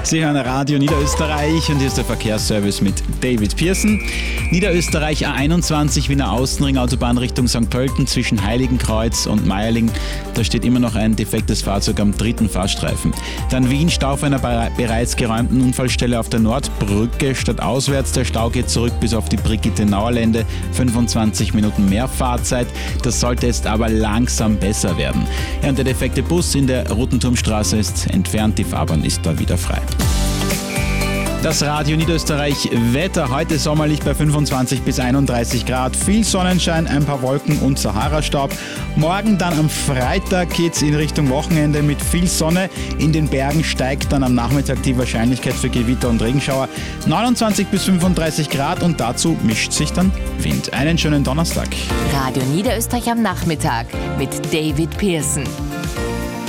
Sie hören Radio Niederösterreich und hier ist der Verkehrsservice mit David Pearson. Niederösterreich A21 Wiener Außenring, Autobahn Richtung St. Pölten zwischen Heiligenkreuz und Meierling. Da steht immer noch ein defektes Fahrzeug am dritten Fahrstreifen. Dann Wien, Stau auf einer bereits geräumten Unfallstelle auf der Nordbrücke. Statt auswärts, der Stau geht zurück bis auf die Brigitte-Nauer-Lände. 25 Minuten mehr Fahrzeit. Das sollte jetzt aber langsam besser werden. Ja, und der defekte Bus in der Rotenturmstraße ist entfernt. Die Fahrbahn ist da wieder frei. Das Radio Niederösterreich Wetter. Heute sommerlich bei 25 bis 31 Grad. Viel Sonnenschein, ein paar Wolken und Sahara-Staub. Morgen dann am Freitag geht's in Richtung Wochenende mit viel Sonne. In den Bergen steigt dann am Nachmittag die Wahrscheinlichkeit für Gewitter und Regenschauer. 29 bis 35 Grad und dazu mischt sich dann Wind. Einen schönen Donnerstag. Radio Niederösterreich am Nachmittag mit David Pearson.